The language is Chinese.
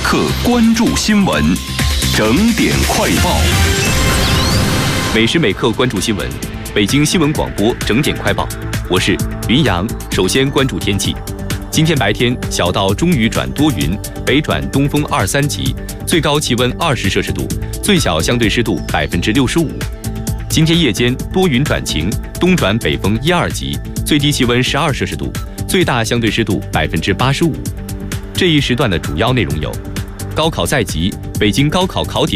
刻关注新闻，整点快报。 每时每刻关注新闻，北京新闻广播整点快报，我是云阳。首先关注天气，今天白天小到中雨转多云，北转东风2-3级，最高气温20摄氏度，最小相对湿度65%。今天夜间多云转晴，东转北风1-2级，最低气温12摄氏度，最大相对湿度85%。这一时段的主要内容有：高考在即，北京高考考点